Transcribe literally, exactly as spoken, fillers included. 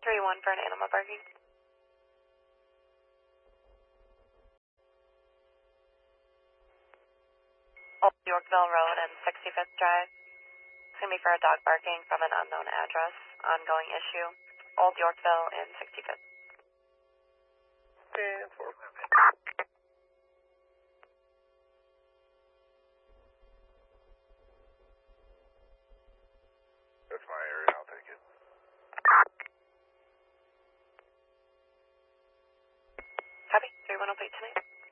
three one for an animal barking. Old Yorkville Road and sixty-fifth Drive. It's going to be for a dog barking from an unknown address. Ongoing issue. Old Yorkville and sixty-fifth. And four. That's my area, I'll take it. Copy. three one will be tonight.